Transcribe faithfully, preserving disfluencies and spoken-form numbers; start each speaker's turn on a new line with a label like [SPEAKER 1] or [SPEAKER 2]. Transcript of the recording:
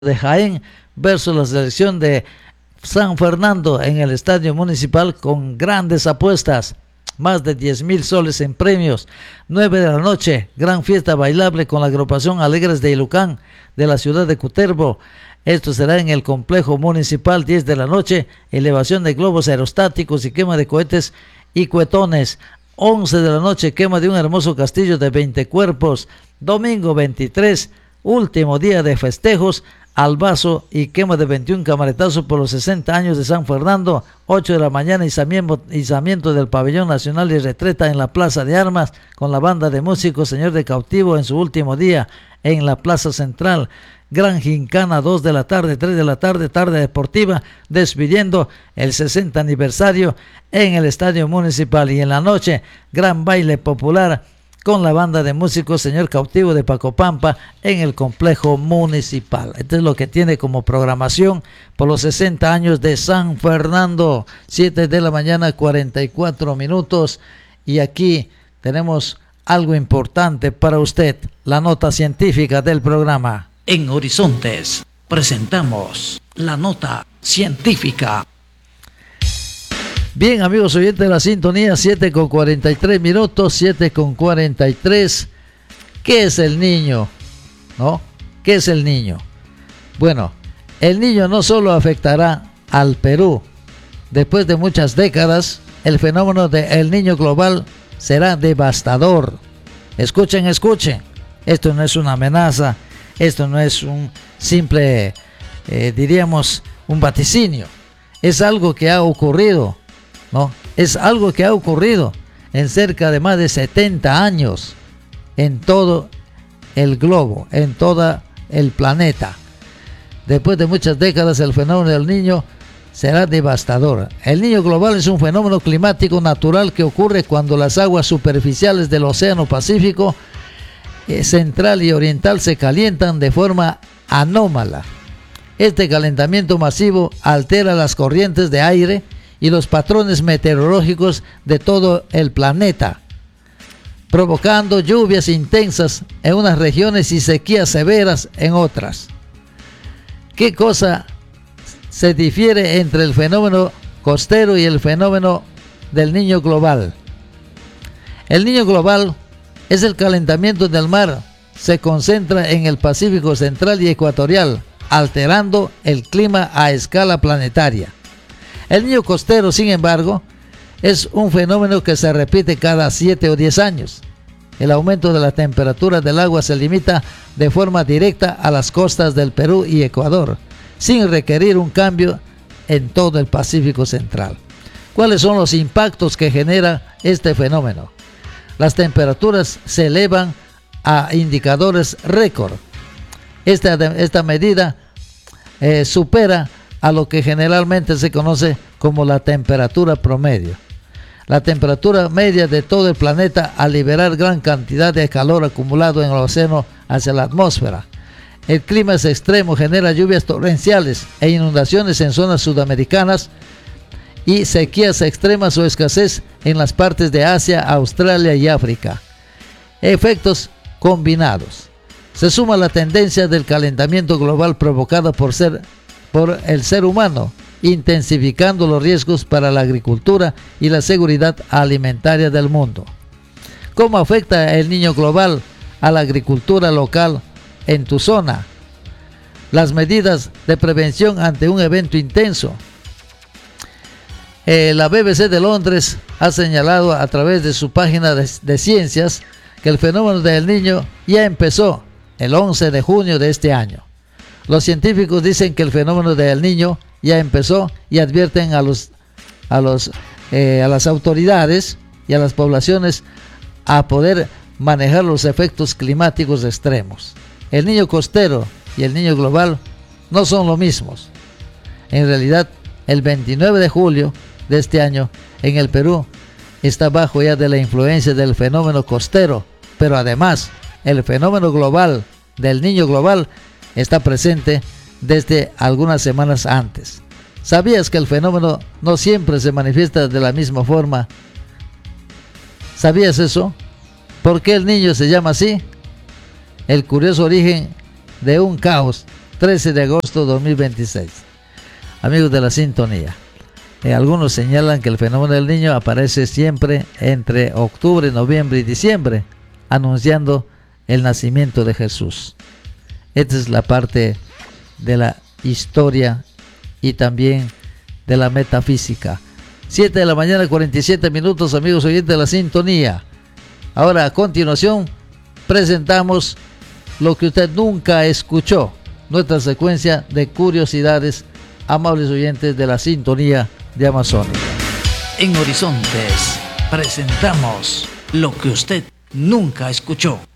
[SPEAKER 1] de Jaén versus la selección de San Fernando en el estadio municipal con grandes apuestas. Más de diez mil soles en premios. nueve de la noche, gran fiesta bailable con la agrupación Alegres de Ilucán de la ciudad de Cutervo. Esto será en el complejo municipal. Diez de la noche, elevación de globos aerostáticos y quema de cohetes y cuetones. once de la noche, quema de un hermoso castillo de veinte cuerpos. Domingo veintitrés, último día de festejos, albazo y quema de veintiún camaretazos por los sesenta años de San Fernando. ocho de la mañana, izamiento, izamiento del pabellón nacional y retreta en la plaza de armas con la banda de músicos Señor de Cautivo en su último día en la plaza central. Gran gincana, dos de la tarde, tres de la tarde, tarde deportiva, despidiendo el sesenta aniversario en el estadio municipal. Y en la noche, gran baile popular con la banda de músicos Señor Cautivo de Pacopampa en el complejo municipal. Esto es lo que tiene como programación por los sesenta años de San Fernando. siete de la mañana, cuarenta y cuatro minutos. Y aquí tenemos algo importante para usted, la nota científica del programa.
[SPEAKER 2] En Horizontes presentamos la nota científica.
[SPEAKER 1] Bien, amigos oyentes de la sintonía, siete con cuarenta y tres minutos, siete con cuarenta y tres. ¿Qué es el niño? ¿No? ¿Qué es el niño? Bueno, el niño no solo afectará al Perú. Después de muchas décadas, el fenómeno del niño global será devastador. Escuchen, escuchen. Esto no es una amenaza, esto no es un simple, eh, diríamos, un vaticinio. Es algo que ha ocurrido. No, es algo que ha ocurrido en cerca de más de setenta años en todo el globo, en todo el planeta. Después de muchas décadas, el fenómeno del niño será devastador. El niño global es un fenómeno climático natural que ocurre cuando las aguas superficiales del Océano Pacífico eh, central y oriental se calientan de forma anómala. Este calentamiento masivo altera las corrientes de aire y los patrones meteorológicos de todo el planeta, provocando lluvias intensas en unas regiones y sequías severas en otras. ¿Qué cosa se difiere entre el fenómeno costero y el fenómeno del niño global? El niño global es el calentamiento del mar, se concentra en el Pacífico central y ecuatorial, alterando el clima a escala planetaria. El niño costero, sin embargo, es un fenómeno que se repite cada siete o diez años. El aumento de la temperatura del agua se limita de forma directa a las costas del Perú y Ecuador, sin requerir un cambio en todo el Pacífico central. ¿Cuáles son los impactos que genera este fenómeno? Las temperaturas se elevan a indicadores récord. Esta, esta medida eh, supera a lo que generalmente se conoce como la temperatura promedio. La temperatura media de todo el planeta al liberar gran cantidad de calor acumulado en el océano hacia la atmósfera. El clima es extremo, genera lluvias torrenciales e inundaciones en zonas sudamericanas y sequías extremas o escasez en las partes de Asia, Australia y África. Efectos combinados. Se suma la tendencia del calentamiento global provocada por ser por el ser humano, intensificando los riesgos para la agricultura y la seguridad alimentaria del mundo. ¿Cómo afecta el niño global a la agricultura local en tu zona? Las medidas de prevención ante un evento intenso. Eh, la B B C de Londres ha señalado a través de su página de, de ciencias que el fenómeno del niño ya empezó el once de junio de este año. Los científicos dicen que el fenómeno del niño ya empezó y advierten a los, a los, eh, a las autoridades y a las poblaciones a poder manejar los efectos climáticos extremos. El niño costero y el niño global no son lo mismos. En realidad, el veintinueve de julio de este año en el Perú está bajo ya de la influencia del fenómeno costero, pero además el fenómeno global del niño global está presente desde algunas semanas antes. ¿Sabías que el fenómeno no siempre se manifiesta de la misma forma? ¿Sabías eso? ¿Por qué el niño se llama así? El curioso origen de un caos trece de agosto de dos mil veintiséis. Amigos de la sintonía, eh, algunos señalan que el fenómeno del niño aparece siempre entre octubre, noviembre y diciembre, anunciando el nacimiento de Jesús. Esta es la parte de la historia y también de la metafísica. siete de la mañana, cuarenta y siete minutos, amigos oyentes de la sintonía. Ahora, a continuación, presentamos lo que usted nunca escuchó, nuestra secuencia de curiosidades, amables oyentes de la sintonía de Amazónica.
[SPEAKER 2] En Horizontes presentamos lo que usted nunca escuchó.